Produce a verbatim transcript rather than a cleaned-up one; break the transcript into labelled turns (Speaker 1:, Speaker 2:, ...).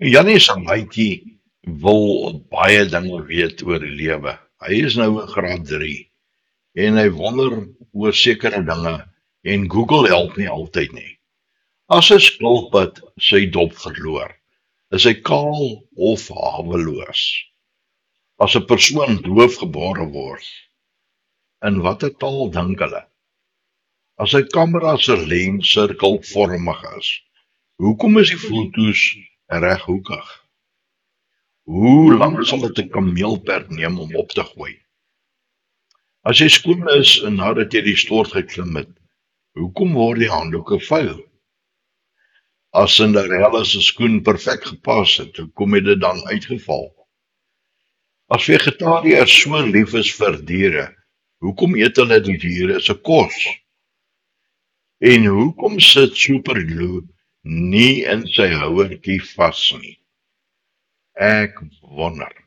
Speaker 1: Janie Samaitjie wil baie dinge weet oor die lewe. Hy is nou in graad drie en hy wonder oor sekere dinge en Google help nie altyd nie. As 'n skilpad sy dop verloor, is hy kaal of haweloos? As 'n persoon doof gebore word, in watter taal dink hulle? As 'n kamera se lens sirkelvormig is, hoekom is die foto's reghoekig? Hoe lank sal dit 'n kameelperd neem om op te gooi? As jy skoon is en nadat jy die stort geklim het, hoekom word die handdoeke vuil? As Cinderella se skoen perfek gepas het, hoekom het dit dan uitgeval? As vegetariërs so lief is vir diere, hoekom eet hulle die diere se kos? En hoekom sit Superglue nie in sy houertjie vas nie? Ek wonder.